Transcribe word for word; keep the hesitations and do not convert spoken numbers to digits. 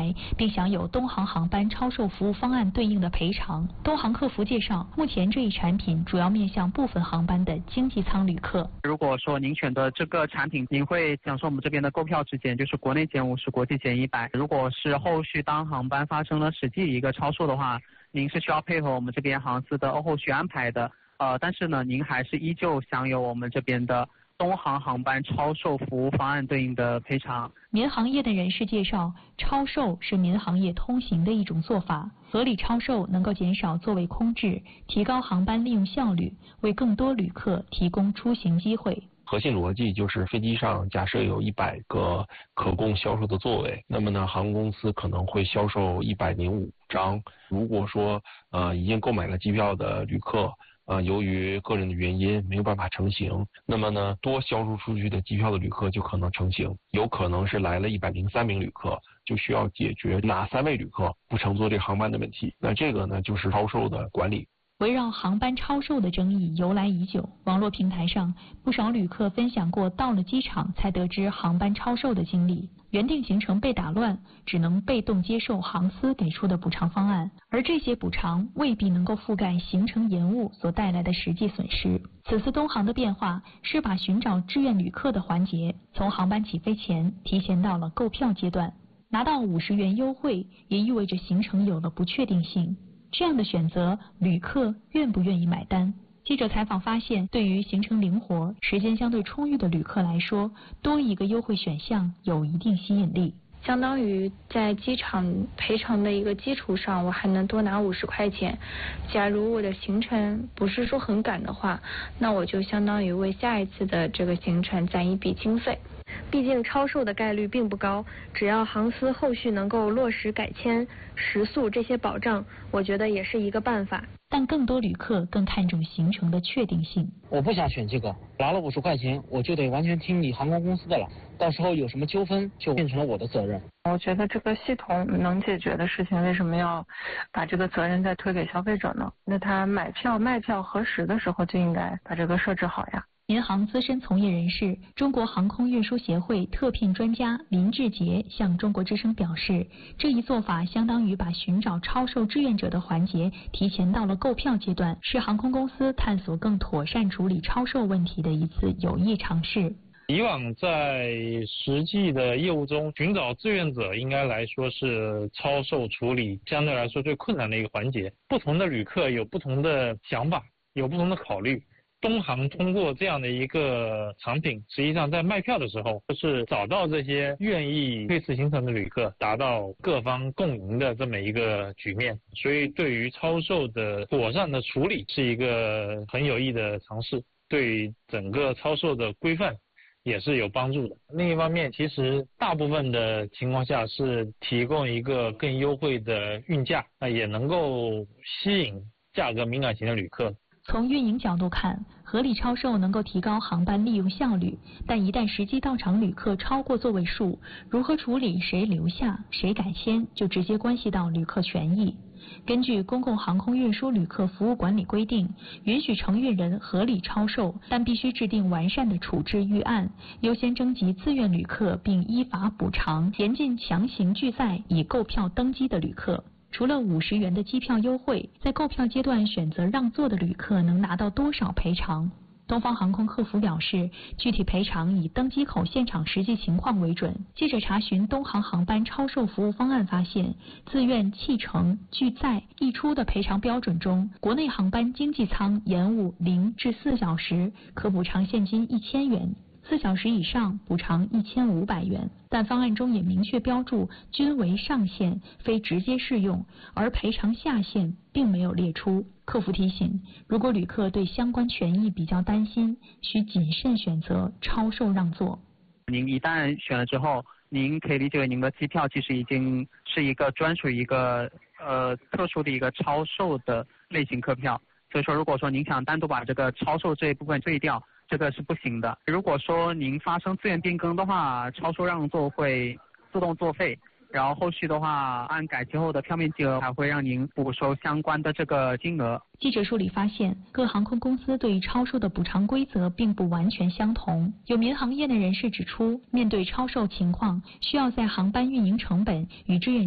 台，并享有东航航班超售服务方案对应的赔偿。东航客服介绍，目前这一产品主要面向部分航班的经济舱旅客。 如果说您选择这个产品，您会享受我们这边的购票质检，就是国内减五十，国际减一百。如果是后续当航班发生了实际一个超售的话，您是需要配合我们这边航司的后续安排的。呃，但是呢，您还是依旧享有我们这边的东航航班超售服务方案对应的赔偿。 民航业的人士介绍，超售是民航业通行的一种做法，合理超售能够减少座位空置，提高航班利用效率，为更多旅客提供出行机会。 核心逻辑就是飞机上假设有一百个可供销售的座位，那么呢，航空公司可能会销售一百零五张。如果说呃已经购买了机票的旅客，呃由于个人的原因没有办法成行，那么呢，多销售出去的机票的旅客就可能成行。有可能是来了一百零三名旅客，就需要解决哪三位旅客不乘坐这个航班的问题。那这个呢，就是超售的管理。 围绕航班超售的争议由来已久，网络平台上不少旅客分享过到了机场才得知航班超售的经历，原定行程被打乱，只能被动接受航司给出的补偿方案，而这些补偿未必能够覆盖行程延误所带来的实际损失。此次东航的变化是把寻找志愿旅客的环节从航班起飞前提前到了购票阶段，拿到五十元优惠也意味着行程有了不确定性。这样的选择，旅客愿不愿意买单？记者采访发现，对于行程灵活、时间相对充裕的旅客来说，多一个优惠选项有一定吸引力。 相当于在机场赔偿的一个基础上，我还能多拿五十块钱。假如我的行程不是说很赶的话，那我就相当于为下一次的这个行程攒一笔经费。 毕竟超售的概率并不高，只要航司后续能够落实改签、食宿这些保障，我觉得也是一个办法。 但更多旅客更看重行程的确定性。 我不想选这个，拿了五十块钱，我就得完全听你航空公司的了。到时候有什么纠纷，就变成了我的责任。 我觉得这个系统能解决的事情，为什么要把这个责任再推给消费者呢？那他买票卖票核实的时候就应该把这个设置好呀。 民航资深从业人士、中国航空运输协会特聘专家林志杰向中国之声表示，这一做法相当于把寻找超售志愿者的环节提前到了购票阶段，是航空公司探索更妥善处理超售问题的一次有益尝试。 以往在实际的业务中，寻找志愿者应该来说是超售处理相对来说最困难的一个环节。不同的旅客有不同的想法，有不同的考虑。东航通过这样的一个产品，实际上在卖票的时候，是找到这些愿意推迟行程的旅客，达到各方共赢的这么一个局面。所以对于超售的妥善的处理是一个很有益的尝试，对于整个超售的规范也是有帮助的。另一方面，其实大部分的情况下是提供一个更优惠的运价，那也能够吸引价格敏感型的旅客。 从运营角度看，合理超售能够提高航班利用效率，但一旦实际到场旅客超过座位数，如何处理谁留下谁改签，就直接关系到旅客权益。根据公共航空运输旅客服务管理规定，允许承运人合理超售，但必须制定完善的处置预案，优先征集自愿旅客并依法补偿，严禁强行拒载已购票登机的旅客。除了五十元的机票优惠，在购票阶段选择让座的旅客能拿到多少赔偿？东方航空客服表示，具体赔偿以登机口现场实际情况为准。记者查询东航航班超售服务方案发现，自愿弃乘、拒载、溢出的赔偿标准中，国内航班经济舱延误零至四小时可补偿现金一千元。四小时以上补偿一千五百元，但方案中也明确标注均为上限，非直接适用，而赔偿下限并没有列出。客服提醒，如果旅客对相关权益比较担心，需谨慎选择超售让座。 您一旦选了之后，您可以理解为您的机票其实已经是一个专属于一个呃特殊的一个超售的类型客票，所以说如果说您想单独把这个超售这一部分退掉，这个是不行的。如果说您发生自愿变更的话，超售让座会自动作废，然后后续的话按改期后的票面金额还会让您补收相关的这个金额。 记者梳理发现，各航空公司对于超售的补偿规则并不完全相同。有民航业内人士指出，面对超售情况，需要在航班运营成本与志愿